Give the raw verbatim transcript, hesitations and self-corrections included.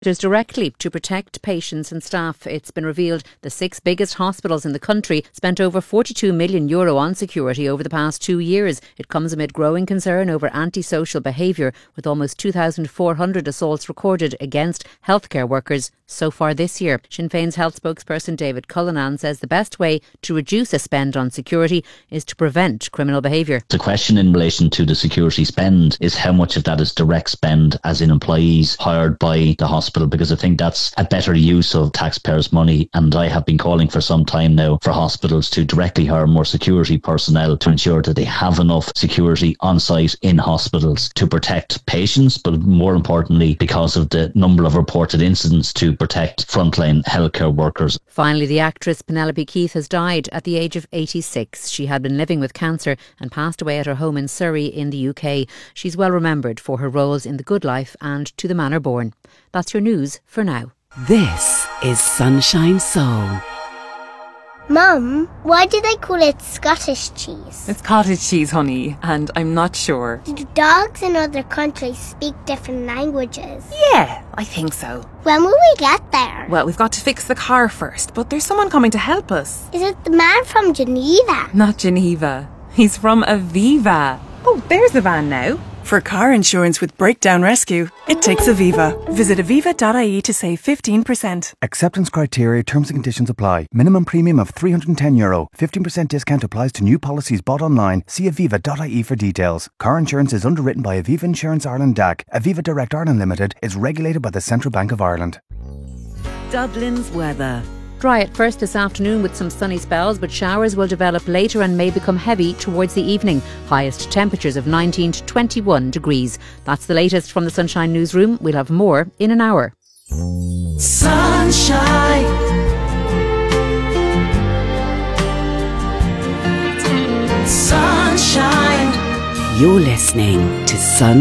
directly to protect patients and staff. It's been revealed the six biggest hospitals in the country spent over forty-two million euro on security over the past two years. It comes amid growing concern over antisocial behaviour, with almost two thousand four hundred assaults recorded against healthcare workers so far this year. Sinn Féin's health spokesperson David Cullinan says the best way to reduce a spend on security is to prevent criminal behaviour. The question in relation to the security spend is how much of that is direct spend, as in employees hired by the hospital, because I think that's a better use of taxpayers' money, and I have been calling for some time now for hospitals to directly hire more security personnel to ensure that they have enough security on site in hospitals to protect patients, but more importantly, because of the number of reported incidents, to protect frontline healthcare workers. Finally, the actress Penelope Keith has died at the age of eighty-six. She had been living with cancer and passed away at her home in Surrey in the U K. She's well remembered for her roles in The Good Life and To the Manor Born. That's your news for now. This is Sunshine Soul. Mum, why do they call it Scottish cheese? It's cottage cheese, honey, and I'm not sure. Do dogs in other countries speak different languages? Yeah, I think so. When will we get there? Well, we've got to fix the car first, but there's someone coming to help us. Is it the man from Geneva? Not Geneva. He's from Aviva. Oh, there's the van now. For car insurance with Breakdown Rescue, it takes Aviva. Visit aviva dot I E to save fifteen percent. Acceptance criteria, terms and conditions apply. Minimum premium of three hundred ten euro. fifteen percent discount applies to new policies bought online. See aviva dot I E for details. Car insurance is underwritten by Aviva Insurance Ireland D A C. Aviva Direct Ireland Limited is regulated by the Central Bank of Ireland. Dublin's weather. Dry at first this afternoon with some sunny spells, but showers will develop later and may become heavy towards the evening. Highest temperatures of nineteen to twenty-one degrees. That's the latest from the Sunshine Newsroom. We'll have more in an hour. Sunshine. Sunshine. You're listening to Sun.